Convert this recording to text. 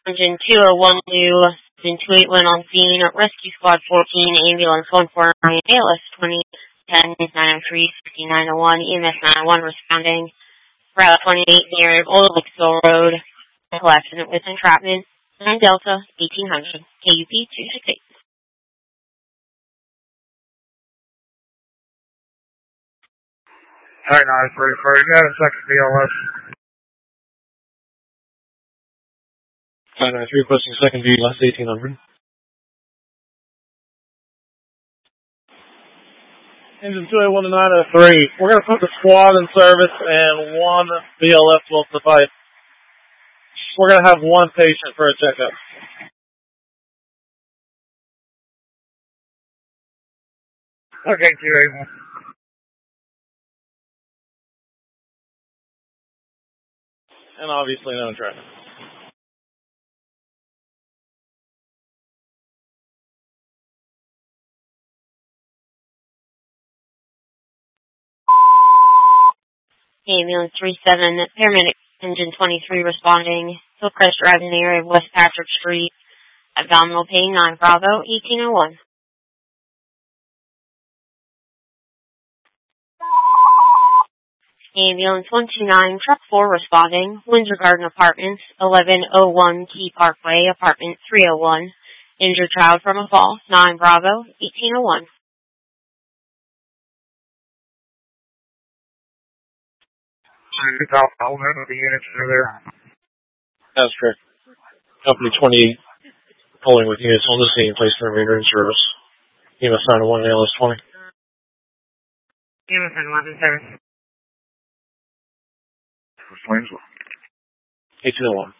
Engine 201 new, engine 281 on scene, Rescue Squad 14, Ambulance 149, ALS 2010 903 6901, EMS 901 responding, Route 28 near Old Lakeville Road, vehicle accident with entrapment, 9 Delta 1800, KUP 268. Alright, 934, you got a second BLS. 593 requesting second BLS 1800. Engine 281 to 903. We're going to put the squad in service and one BLS will suffice. We're going to have one patient for a checkup. Okay, 281. And obviously no traffic. Ambulance 37, paramedic engine 23 responding, Hillcrest Drive in the area of West Patrick Street, abdominal pain 9 Bravo 1801. Ambulance 129, truck 4 responding, Windsor Garden Apartments, 1101 Key Parkway, apartment 301, injured child from a fall, 9 Bravo 1801. The units are there. That's correct. Company 28 pulling with units on the scene, placed the remainder in service. EMS 901 and ALS 20. EMS 901 service. 1801.